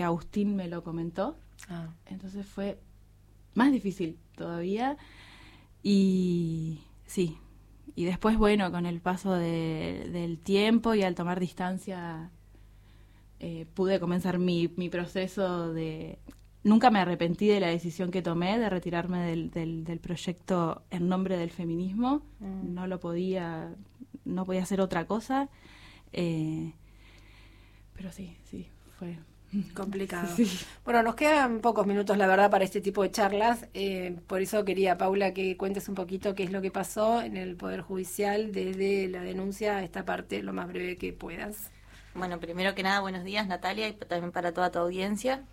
Agustín me lo comentó. Ah. Entonces fue más difícil todavía. Y sí, y después, bueno, con el paso del tiempo y al tomar distancia, pude comenzar mi proceso de... Nunca me arrepentí de la decisión que tomé de retirarme del proyecto en nombre del feminismo. No podía hacer otra cosa. Pero sí, fue complicado. Sí. Bueno, nos quedan pocos minutos, la verdad, para este tipo de charlas. Por eso quería, Paula, que cuentes un poquito qué es lo que pasó en el Poder Judicial desde la denuncia a esta parte, lo más breve que puedas. Bueno, primero que nada, buenos días, Natalia, y también para toda tu audiencia.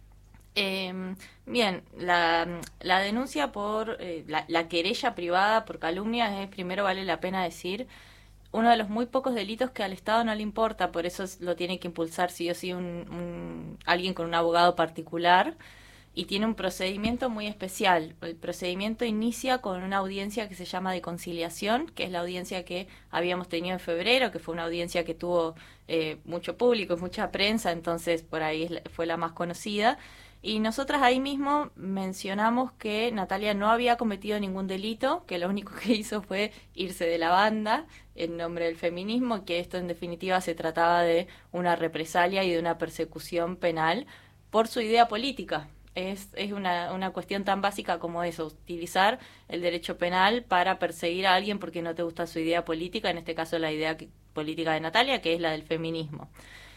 Bien, la denuncia por la querella privada por calumnia es, primero vale la pena decir, uno de los muy pocos delitos que al Estado no le importa, por eso lo tiene que impulsar sí o sí alguien con un abogado particular, y tiene un procedimiento muy especial. El procedimiento inicia con una audiencia que se llama de conciliación, que es la audiencia que habíamos tenido en febrero, que fue una audiencia que tuvo mucho público, mucha prensa, entonces por ahí fue la más conocida. Y nosotras ahí mismo mencionamos que Natalia no había cometido ningún delito, que lo único que hizo fue irse de la banda en nombre del feminismo, que esto en definitiva se trataba de una represalia y de una persecución penal por su idea política. Es una cuestión tan básica como eso, utilizar el derecho penal para perseguir a alguien porque no te gusta su idea política, en este caso la idea política de Natalia, que es la del feminismo.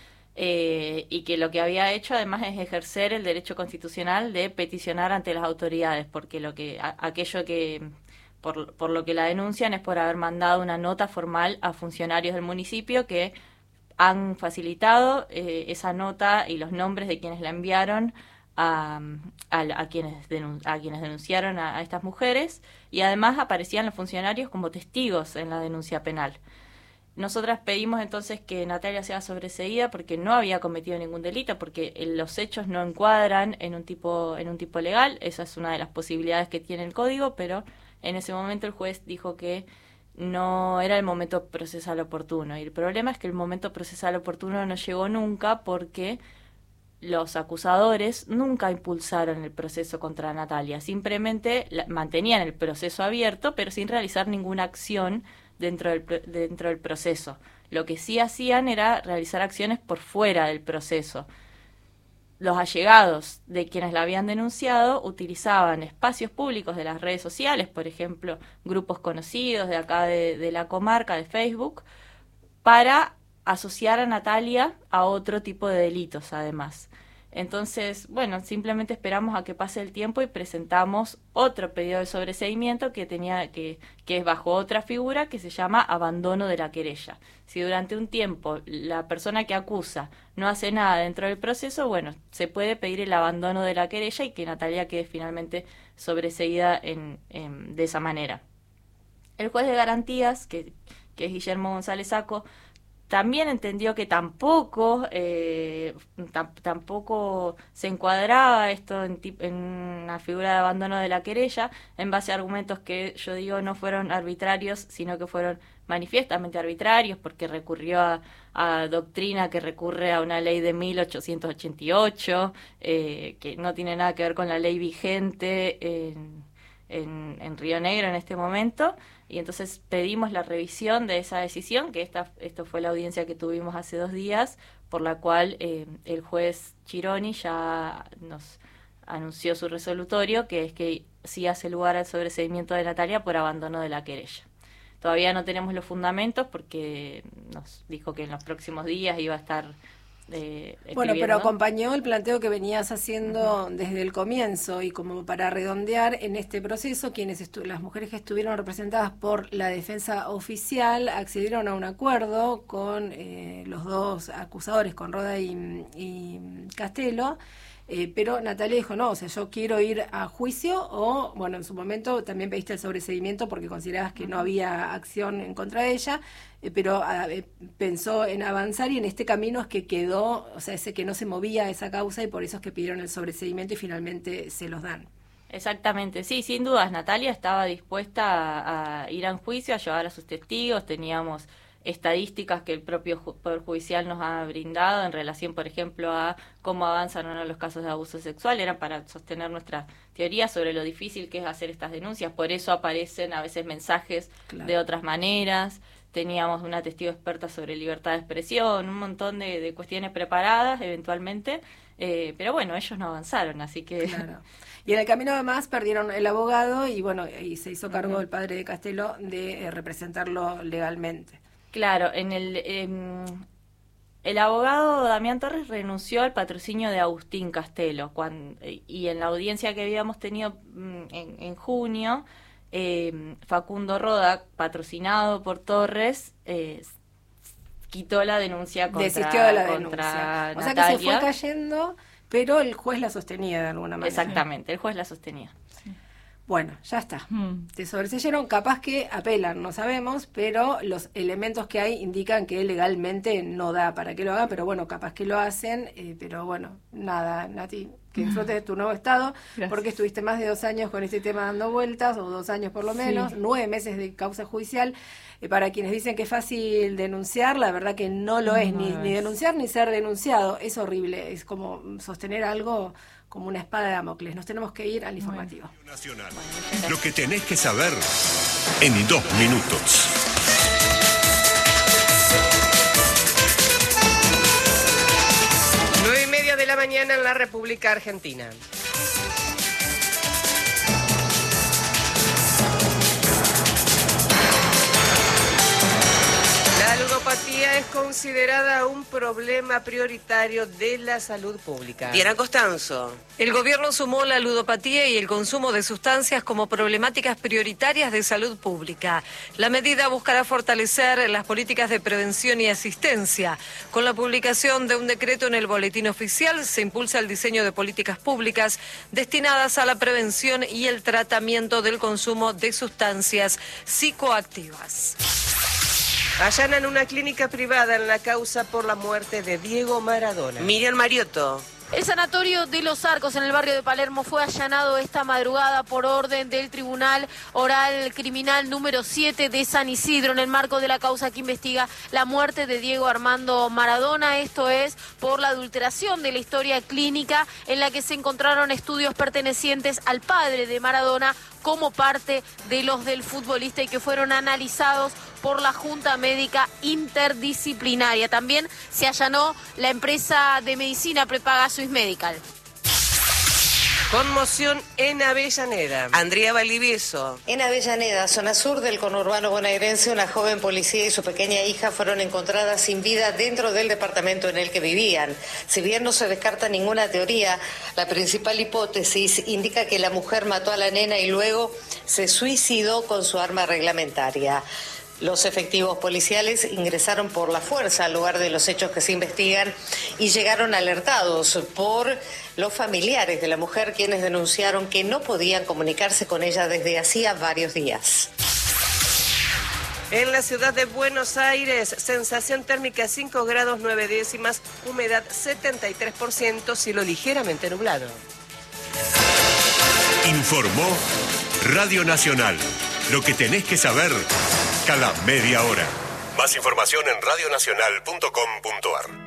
Y que lo que había hecho además es ejercer el derecho constitucional de peticionar ante las autoridades, porque aquello que por lo que la denuncian es por haber mandado una nota formal a funcionarios del municipio que han facilitado esa nota y los nombres de quienes la enviaron a quienes denunciaron a estas mujeres, y además aparecían los funcionarios como testigos en la denuncia penal. Nosotras pedimos entonces que Natalia sea sobreseída porque no había cometido ningún delito, porque los hechos no encuadran en un tipo legal. Esa es una de las posibilidades que tiene el código, pero en ese momento el juez dijo que no era el momento procesal oportuno. Y el problema es que el momento procesal oportuno no llegó nunca porque los acusadores nunca impulsaron el proceso contra Natalia. Simplemente mantenían el proceso abierto, pero sin realizar ninguna acción dentro del proceso. Lo que sí hacían era realizar acciones por fuera del proceso. Los allegados de quienes la habían denunciado utilizaban espacios públicos de las redes sociales, por ejemplo, grupos conocidos de acá de la comarca, de Facebook, para asociar a Natalia a otro tipo de delitos, además. Entonces, bueno, simplemente esperamos a que pase el tiempo y presentamos otro pedido de sobreseimiento que es bajo otra figura que se llama abandono de la querella. Si durante un tiempo la persona que acusa no hace nada dentro del proceso, bueno, se puede pedir el abandono de la querella y que Natalia quede finalmente sobreseída de esa manera. El juez de garantías, que es Guillermo González Saco, también entendió que tampoco se encuadraba esto en una figura de abandono de la querella, en base a argumentos que yo digo no fueron arbitrarios, sino que fueron manifiestamente arbitrarios, porque recurrió a doctrina que recurre a una ley de 1888, que no tiene nada que ver con la ley vigente en Río Negro en este momento. Y entonces pedimos la revisión de esa decisión, que esto fue la audiencia que tuvimos hace 2 días, por la cual el juez Chironi ya nos anunció su resolutorio, que es que sí hace lugar al sobreseimiento de Natalia por abandono de la querella. Todavía no tenemos los fundamentos porque nos dijo que en los próximos días iba a estar bueno, pero acompañó el planteo que venías haciendo desde el comienzo, y como para redondear en este proceso, las mujeres que estuvieron representadas por la defensa oficial accedieron a un acuerdo con los dos acusadores, con Roda y Castelo, pero Natalia dijo, no, o sea, yo quiero ir a juicio, o, bueno, en su momento también pediste el sobreseimiento porque considerabas que no había acción en contra de ella, pero pensó en avanzar, y en este camino es que quedó, o sea, ese que no se movía esa causa, y por eso es que pidieron el sobreseimiento y finalmente se los dan. Exactamente, sí, sin dudas, Natalia estaba dispuesta a ir a un juicio, a llevar a sus testigos, teníamos estadísticas que el propio Poder Judicial nos ha brindado en relación, por ejemplo, a cómo avanzan o no los casos de abuso sexual, eran para sostener nuestra teoría sobre lo difícil que es hacer estas denuncias. Por eso aparecen a veces mensajes de otras maneras. Teníamos una testigo experta sobre libertad de expresión, un montón de cuestiones preparadas eventualmente, pero bueno, ellos no avanzaron, así que... Claro. Y en el camino además perdieron el abogado y bueno, y se hizo cargo el padre de Castelo de representarlo legalmente. Claro, el abogado Damián Torres renunció al patrocinio de Agustín Castelo y en la audiencia que habíamos tenido en junio, Facundo Roda, patrocinado por Torres, quitó la denuncia desistió de la contra denuncia. O Natalia. sea que se fue cayendo, pero el juez la sostenía de alguna manera. Exactamente, el juez la sostenía. Bueno, ya está. Te sobreseyeron, capaz que apelan, no sabemos, pero los elementos que hay indican que legalmente no da para que lo hagan, pero bueno, capaz que lo hacen, pero bueno, nada, Nati, que disfrutes de tu nuevo estado, Gracias. Porque estuviste más de 2 años con este tema dando vueltas, o 2 años por lo menos, 9 meses de causa judicial. Para quienes dicen que es fácil denunciar, la verdad que no lo es, ni denunciar ni ser denunciado, es horrible, es como sostener algo como una espada de Damocles. Nos tenemos que ir al informativo. Nacional. Lo que tenés que saber en 2 minutos. Nueve y media de la mañana en la República Argentina. La ludopatía es considerada un problema prioritario de la salud pública. Diana Costanzo. El gobierno sumó la ludopatía y el consumo de sustancias como problemáticas prioritarias de salud pública. La medida buscará fortalecer las políticas de prevención y asistencia. Con la publicación de un decreto en el Boletín Oficial se impulsa el diseño de políticas públicas destinadas a la prevención y el tratamiento del consumo de sustancias psicoactivas. Allanan una clínica privada en la causa por la muerte de Diego Maradona. Miriam Mariotto. El sanatorio de Los Arcos en el barrio de Palermo fue allanado esta madrugada por orden del Tribunal Oral Criminal número 7 de San Isidro en el marco de la causa que investiga la muerte de Diego Armando Maradona. Esto es por la adulteración de la historia clínica en la que se encontraron estudios pertenecientes al padre de Maradona como parte de los del futbolista y que fueron analizados por la Junta Médica Interdisciplinaria. También se allanó la empresa de medicina prepaga Swiss Medical. Conmoción en Avellaneda. Andrea Valdivieso. En Avellaneda, zona sur del conurbano bonaerense, una joven policía y su pequeña hija fueron encontradas sin vida dentro del departamento en el que vivían. Si bien no se descarta ninguna teoría, la principal hipótesis indica que la mujer mató a la nena y luego se suicidó con su arma reglamentaria. Los efectivos policiales ingresaron por la fuerza al lugar de los hechos que se investigan y llegaron alertados por los familiares de la mujer, quienes denunciaron que no podían comunicarse con ella desde hacía varios días. En la ciudad de Buenos Aires, sensación térmica 5 grados 9 décimas, humedad 73%, cielo ligeramente nublado. Informó Radio Nacional. Lo que tenés que saber cada media hora. Más información en radionacional.com.ar.